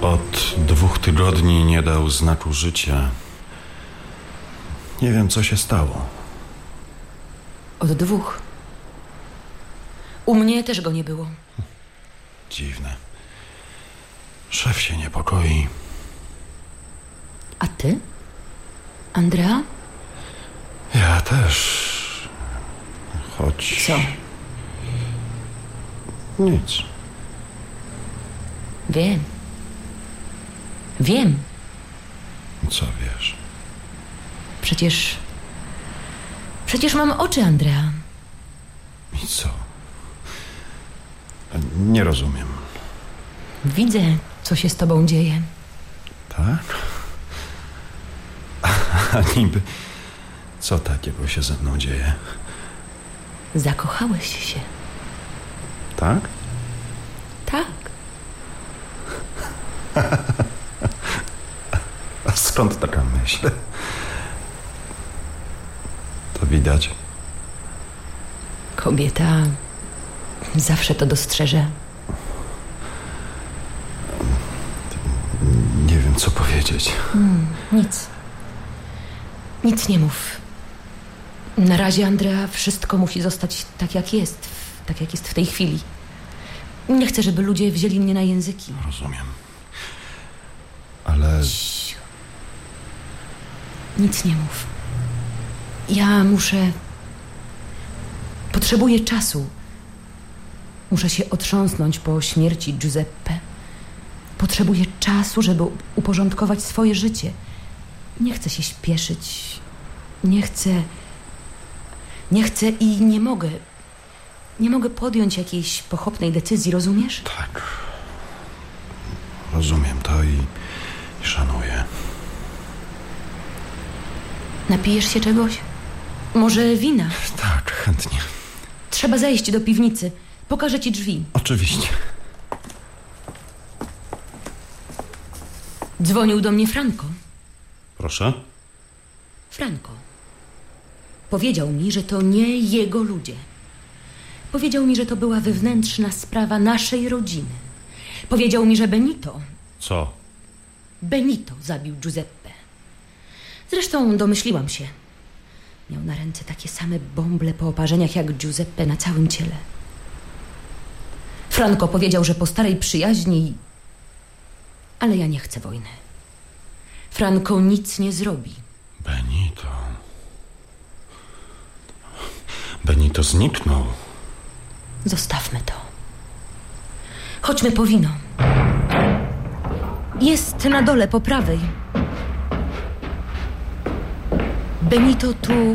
Od 2 tygodni nie dał znaku życia. Nie wiem, co się stało. Od 2. U mnie też go nie było. Dziwne. Szef się niepokoi. A ty? Andrea? Ja też. Choć... Co? Nic. Wiem. Co wiesz? Przecież mam oczy, Andrea. I co? Nie rozumiem. Widzę, co się z tobą dzieje. Tak? A niby... Co takiego się ze mną dzieje? Zakochałeś się. Tak? Tak. A skąd taka myśl? To widać. Kobieta zawsze to dostrzeże. Nie wiem, co powiedzieć. Nic nie mów. Na razie, Andrea, wszystko musi zostać tak, jak jest w tej chwili. Nie chcę, żeby ludzie wzięli mnie na języki. Rozumiem. Ale... Cicho. Nic nie mów. Potrzebuję czasu. Muszę się otrząsnąć po śmierci Giuseppe. Potrzebuję czasu, żeby uporządkować swoje życie. Nie chcę się śpieszyć. Nie chcę i nie mogę. Nie mogę podjąć jakiejś pochopnej decyzji, rozumiesz? Tak. Rozumiem to i szanuję. Napijesz się czegoś? Może wina? Tak, chętnie. Trzeba zejść do piwnicy. Pokażę ci drzwi. Oczywiście. Dzwonił do mnie Franco. Proszę? Franco. Powiedział mi, że to nie jego ludzie. Powiedział mi, że to była wewnętrzna sprawa naszej rodziny. Powiedział mi, że Benito zabił Giuseppe. Zresztą domyśliłam się. Miał na ręce takie same bąble po oparzeniach jak Giuseppe na całym ciele. Franco powiedział, że po starej przyjaźni... Ale ja nie chcę wojny. Franco nic nie zrobi. Benito zniknął. Zostawmy to. Chodźmy po wino. Jest na dole po prawej. Benito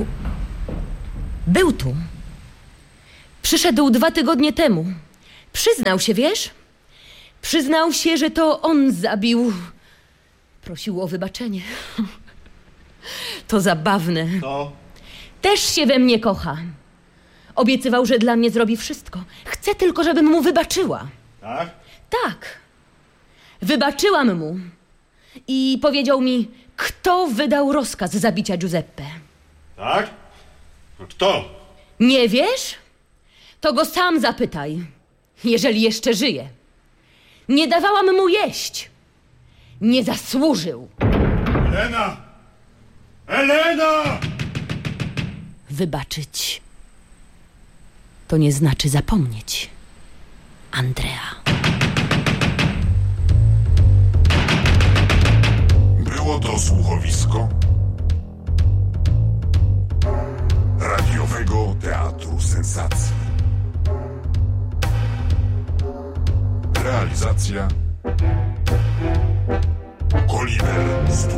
był tu. Przyszedł 2 tygodnie temu. Przyznał się, wiesz? Przyznał się, że to on zabił. Prosił o wybaczenie. To zabawne. To? Też się we mnie kocha. Obiecywał, że dla mnie zrobi wszystko. Chcę tylko, żebym mu wybaczyła. Tak? Tak. Wybaczyłam mu. I powiedział mi, kto wydał rozkaz zabicia Giuseppe. Tak? No kto? Nie wiesz? To go sam zapytaj, jeżeli jeszcze żyje. Nie dawałam mu jeść. Nie zasłużył. Elena! Wybaczyć to nie znaczy zapomnieć, Andrea. Było to słuchowisko radiowego teatru sensacji. Realizacja Koliber Studio.